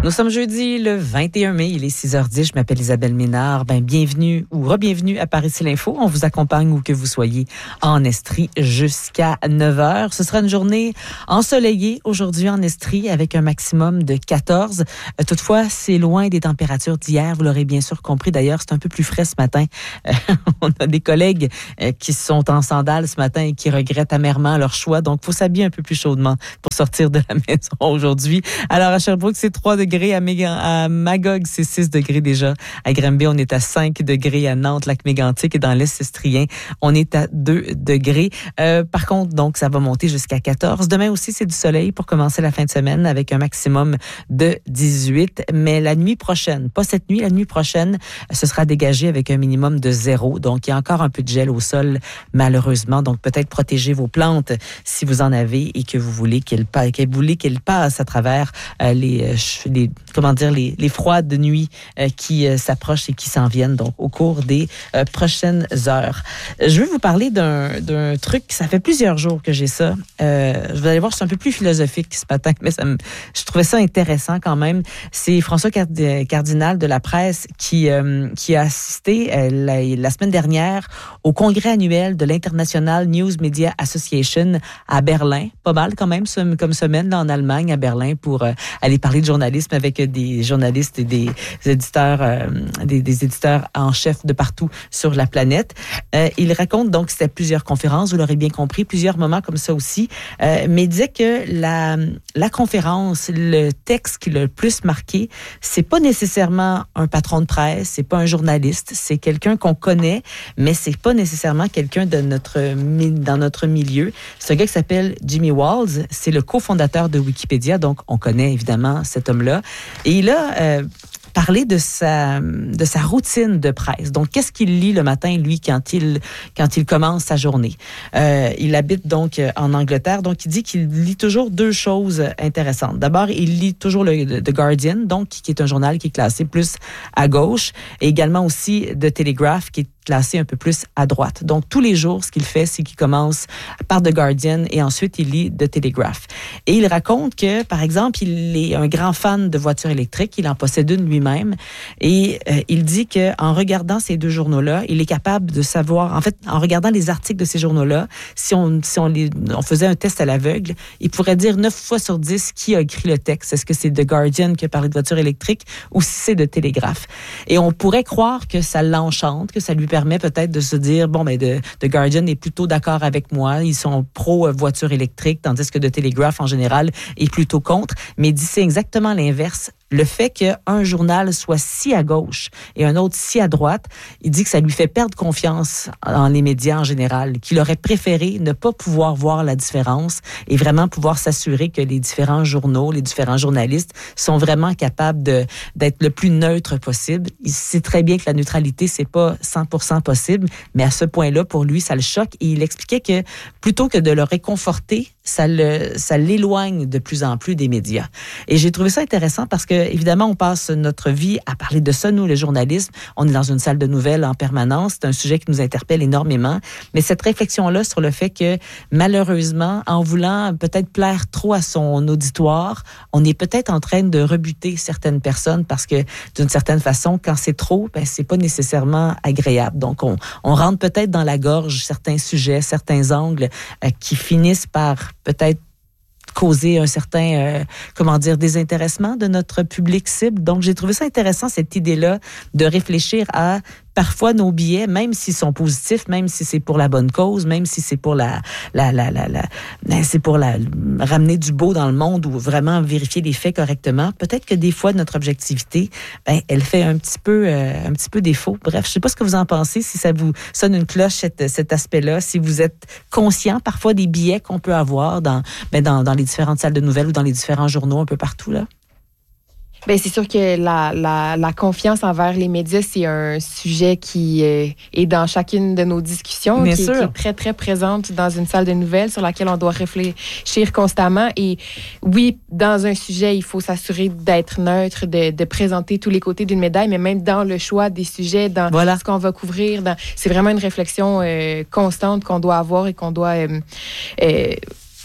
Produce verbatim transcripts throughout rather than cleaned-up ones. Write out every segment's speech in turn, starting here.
Nous sommes jeudi le vingt et un mai, il est six heures dix, je m'appelle Isabelle Ménard. Ben, bienvenue ou re-bienvenue à Par-ici l'Info. On vous accompagne où que vous soyez en Estrie jusqu'à neuf heures. Ce sera une journée ensoleillée aujourd'hui en Estrie avec un maximum de quatorze. Euh, toutefois, c'est loin des températures d'hier, vous l'aurez bien sûr compris. D'ailleurs, c'est un peu plus frais ce matin. Euh, on a des collègues euh, qui sont en sandales ce matin et qui regrettent amèrement leur choix. Donc, il faut s'habiller un peu plus chaudement pour sortir de la maison aujourd'hui. Alors, à Sherbrooke, c'est trois degrés. À, Méga, à Magog, c'est six degrés déjà. À Granby, on est à cinq degrés. À Nantes, Lac-Mégantic et dans l'Est estrien, on est à deux degrés. Euh, par contre, donc, ça va monter jusqu'à quatorze. Demain aussi, c'est du soleil pour commencer la fin de semaine avec un maximum de dix-huit. Mais la nuit prochaine, pas cette nuit, la nuit prochaine, ce sera dégagé avec un minimum de zéro. Donc, il y a encore un peu de gel au sol, malheureusement. Donc, peut-être protéger vos plantes si vous en avez et que vous voulez qu'elles, qu'elles voulez qu'elles passent à travers euh, les, les comment dire, les, les froides de nuit euh, qui euh, s'approchent et qui s'en viennent donc au cours des euh, prochaines heures. Je veux vous parler d'un, d'un truc, ça fait plusieurs jours que j'ai ça. Euh, vous allez voir, c'est un peu plus philosophique ce matin, mais ça me, je trouvais ça intéressant quand même. C'est François Cardinal de la presse qui, euh, qui a assisté euh, la, la semaine dernière au congrès annuel de l'International News Media Association à Berlin. Pas mal quand même comme semaine là, en Allemagne, à Berlin, pour euh, aller parler de journalisme avec des journalistes et des éditeurs, euh, des, des éditeurs en chef de partout sur la planète. Euh, il raconte donc, c'était plusieurs conférences, vous l'aurez bien compris, plusieurs moments comme ça aussi, euh, mais il disait que la, la conférence, le texte qui l'a le plus marqué, c'est pas nécessairement un patron de presse, c'est pas un journaliste, c'est quelqu'un qu'on connaît, mais c'est pas nécessairement quelqu'un de notre, dans notre milieu. C'est un gars qui s'appelle Jimmy Wales, c'est le cofondateur de Wikipédia, donc on connaît évidemment cet homme-là. Et il a euh, parlé de sa, de sa routine de presse. Donc, qu'est-ce qu'il lit le matin, lui, quand il, quand il commence sa journée? Euh, il habite donc en Angleterre, donc il dit qu'il lit toujours deux choses intéressantes. D'abord, il lit toujours le The Guardian, donc qui est un journal qui est classé plus à gauche, et également aussi The Telegraph, qui est classé un peu plus à droite. Donc, tous les jours, ce qu'il fait, c'est qu'il commence par The Guardian et ensuite, il lit The Telegraph. Et il raconte que, par exemple, il est un grand fan de voitures électriques. Il en possède une lui-même. Et euh, il dit qu'en regardant ces deux journaux-là, il est capable de savoir, en fait, en regardant les articles de ces journaux-là, si on, si on, les, on faisait un test à l'aveugle, il pourrait dire neuf fois sur dix qui a écrit le texte. Est-ce que c'est The Guardian qui a parlé de voitures électriques ou si c'est The Telegraph? Et on pourrait croire que ça l'enchante, que ça lui permet peut-être de se dire, bon, ben, The, The Guardian est plutôt d'accord avec moi. Ils sont pro-voiture électrique, tandis que The Telegraph, en général, est plutôt contre. Mais il dit, c'est exactement l'inverse. Le fait qu'un journal soit si à gauche et un autre si à droite, il dit que ça lui fait perdre confiance en les médias en général, qu'il aurait préféré ne pas pouvoir voir la différence et vraiment pouvoir s'assurer que les différents journaux, les différents journalistes sont vraiment capables de, d'être le plus neutre possible. Il sait très bien que la neutralité, c'est pas cent pour cent possible, mais à ce point-là, pour lui, ça le choque et il expliquait que plutôt que de le réconforter, ça le, ça l'éloigne de plus en plus des médias. Et j'ai trouvé ça intéressant parce que, évidemment, on passe notre vie à parler de ça, nous, le journalisme. On est dans une salle de nouvelles en permanence. C'est un sujet qui nous interpelle énormément. Mais cette réflexion-là sur le fait que, malheureusement, en voulant peut-être plaire trop à son auditoire, on est peut-être en train de rebuter certaines personnes parce que, d'une certaine façon, quand c'est trop, ben, c'est pas nécessairement agréable. Donc, on, on rentre peut-être dans la gorge certains sujets, certains angles euh, qui finissent par peut-être causer un certain, euh, comment dire, désintéressement de notre public cible. Donc, j'ai trouvé ça intéressant, cette idée-là, de réfléchir à parfois nos billets, même s'ils sont positifs, même si c'est pour la bonne cause, même si c'est pour la, la, la, la, la c'est pour la, ramener du beau dans le monde ou vraiment vérifier les faits correctement. Peut-être que des fois, notre objectivité, ben, elle fait un petit peu, euh, un petit peu défaut. Bref, je sais pas ce que vous en pensez, si ça vous sonne une cloche, cet, cet aspect-là, si vous êtes conscient parfois des billets qu'on peut avoir dans, ben, dans, dans les différentes salles de nouvelles ou dans les différents journaux un peu partout, là. Bien, c'est sûr que la, la, la confiance envers les médias, c'est un sujet qui euh, est dans chacune de nos discussions, qui, qui est très, très présente dans une salle de nouvelles sur laquelle on doit réfléchir constamment. Et oui, dans un sujet, il faut s'assurer d'être neutre, de, de présenter tous les côtés d'une médaille, mais même dans le choix des sujets, dans voilà. ce qu'on va couvrir. Dans... C'est vraiment une réflexion euh, constante qu'on doit avoir et qu'on doit... Euh, euh,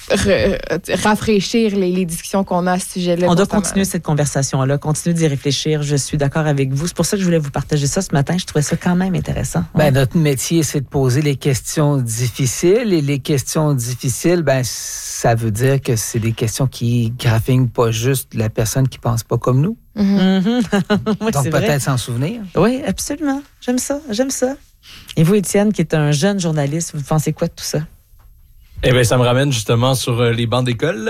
re, rafraîchir les, les discussions qu'on a à ce sujet-là. On doit continuer cette conversation-là, continuer d'y réfléchir. Je suis d'accord avec vous. C'est pour ça que je voulais vous partager ça ce matin. Je trouvais ça quand même intéressant. Ben, ouais. Notre métier, c'est de poser les questions difficiles. Et les questions difficiles, ben, ça veut dire que c'est des questions qui graffinent pas juste la personne qui pense pas comme nous. Mm-hmm. Mm-hmm. Oui, donc, peut-être vrai. s'en souvenir. Oui, absolument. J'aime ça. J'aime ça. Et vous, Étienne, qui est un jeune journaliste, vous pensez quoi de tout ça? Eh bien, ça me ramène justement sur les bancs d'école.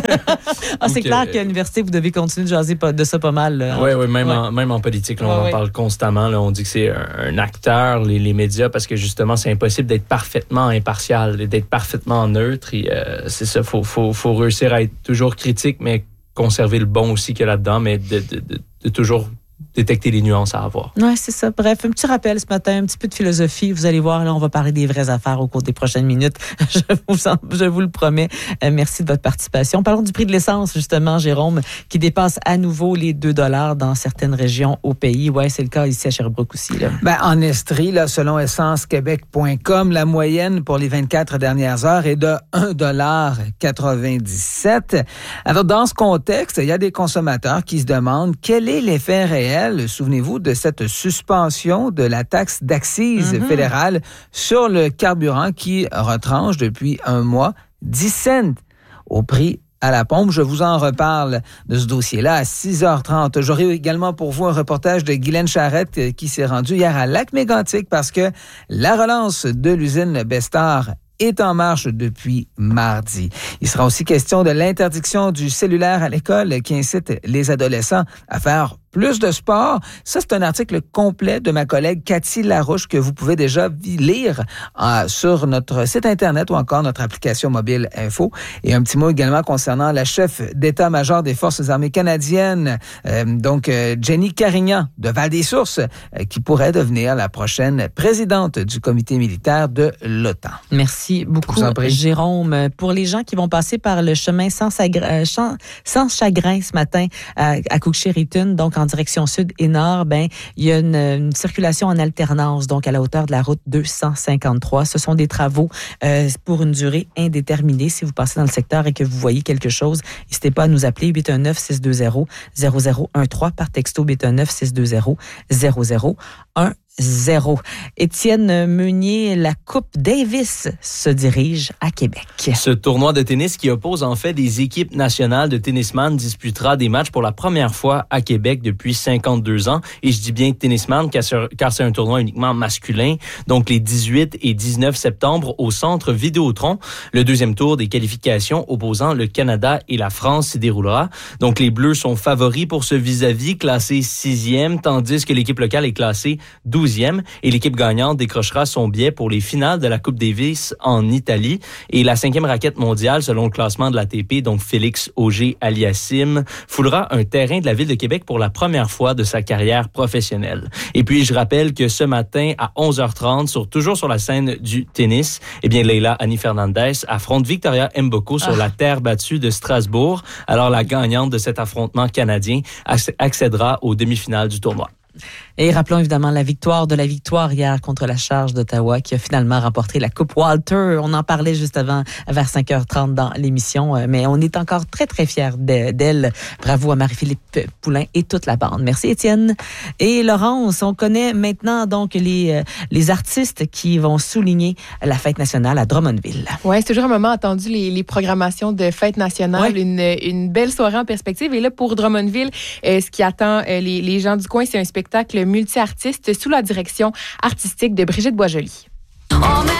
ah, c'est clair euh, qu'à l'université, vous devez continuer de jaser de ça pas mal. Oui, oui, même, ouais. En, même en politique, là, on ouais, en ouais. parle constamment. Là, on dit que c'est un, un acteur, les, les médias, parce que justement, c'est impossible d'être parfaitement impartial, d'être parfaitement neutre. Et, euh, c'est ça, il faut, faut, faut réussir à être toujours critique, mais conserver le bon aussi qu'il y a là-dedans, mais de, de, de, de toujours détecter les nuances à avoir. Oui, c'est ça. Bref, un petit rappel ce matin, un petit peu de philosophie. Vous allez voir, là, on va parler des vraies affaires au cours des prochaines minutes. Je vous, en, je vous le promets. Euh, merci de votre participation. Parlons du prix de l'essence, justement, Jérôme, qui dépasse à nouveau les deux dollars dans certaines régions au pays. Oui, c'est le cas ici à Sherbrooke aussi. Là. Ben, en Estrie, là, selon essence québec point com, la moyenne pour les vingt-quatre dernières heures est de un dollar quatre-vingt-dix-sept. Alors, dans ce contexte, il y a des consommateurs qui se demandent quel est l'effet réel, souvenez-vous, de cette suspension de la taxe d'accise mm-hmm. fédérale sur le carburant qui retranche depuis un mois dix cents au prix à la pompe. Je vous en reparle de ce dossier-là à six heures trente. J'aurai également pour vous un reportage de Guylaine Charrette qui s'est rendue hier à Lac-Mégantic parce que la relance de l'usine Bestar est en marche depuis mardi. Il sera aussi question de l'interdiction du cellulaire à l'école qui incite les adolescents à faire plus de sport. Ça, c'est un article complet de ma collègue Cathy Larouche que vous pouvez déjà lire euh, sur notre site Internet ou encore notre application mobile Info. Et un petit mot également concernant la chef d'état-major des Forces armées canadiennes, euh, donc euh, Jenny Carignan de Val-des-Sources, euh, qui pourrait devenir la prochaine présidente du comité militaire de l'OTAN. Merci beaucoup, Jérôme. Pour les gens qui vont passer par le chemin sans, sagra- sans chagrin ce matin à, à Cook-Chériton, donc en direction sud et nord, ben il y a une, une circulation en alternance, donc à la hauteur de la route deux cent cinquante-trois. Ce sont des travaux euh, pour une durée indéterminée. Si vous passez dans le secteur et que vous voyez quelque chose, n'hésitez pas à nous appeler huit un neuf, six deux zéro, zéro zéro un trois par texto huit un neuf, six deux zéro, zéro zéro un zéro. Étienne Meunier, la Coupe Davis se dirige à Québec. Ce tournoi de tennis qui oppose en fait des équipes nationales de tennisman disputera des matchs pour la première fois à Québec depuis cinquante-deux ans. Et je dis bien tennisman car c'est un tournoi uniquement masculin. Donc les dix-huit et dix-neuf septembre au centre Vidéotron. Le deuxième tour des qualifications opposant le Canada et la France s'y déroulera. Donc les Bleus sont favoris pour ce vis-à-vis, classé sixième, tandis que l'équipe locale est classée douzième. Et l'équipe gagnante décrochera son billet pour les finales de la Coupe Davis en Italie. Et la cinquième raquette mondiale, selon le classement de l'A T P, donc Félix Auger-Aliassime, foulera un terrain de la Ville de Québec pour la première fois de sa carrière professionnelle. Et puis, je rappelle que ce matin, à onze heures trente, sur, toujours sur la scène du tennis, eh bien, Leila Annie Fernandez affronte Victoria Mboko sur ah. la terre battue de Strasbourg. Alors, la gagnante de cet affrontement canadien accédera aux demi-finales du tournoi. Et rappelons évidemment la victoire de la victoire hier contre la Charge d'Ottawa qui a finalement remporté la Coupe Walter. On en parlait juste avant, vers cinq heures trente dans l'émission, mais on est encore très, très fiers d'elle. Bravo à Marie-Philippe Poulain et toute la bande. Merci Étienne. Et Laurence, on connaît maintenant donc les, les artistes qui vont souligner la fête nationale à Drummondville. Oui, c'est toujours un moment attendu, les, les programmations de fête nationale. Ouais. Une, une belle soirée en perspective. Et là, pour Drummondville, euh, ce qui attend euh, les, les gens du coin, c'est un spectacle multi-artistes sous la direction artistique de Brigitte Boisjoli.